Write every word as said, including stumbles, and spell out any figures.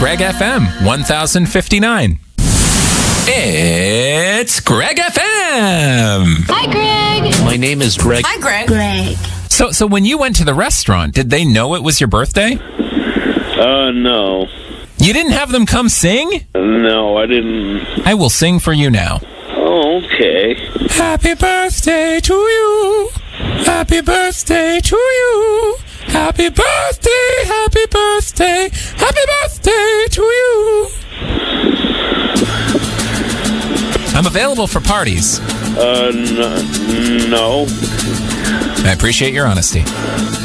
Greg F M one thousand fifty-nine. It's Greg F M. Hi, Greg. My name is Greg. Hi, Greg. Greg. So, so when you went to the restaurant, did they know it was your birthday? Uh, no. You didn't have them come sing? No, I didn't. I will sing for you now. Oh, okay. Happy birthday to you. Happy birthday to you. Happy birthday, happy birthday, happy birthday to you. I'm available for parties. Uh, n- no. I appreciate your honesty.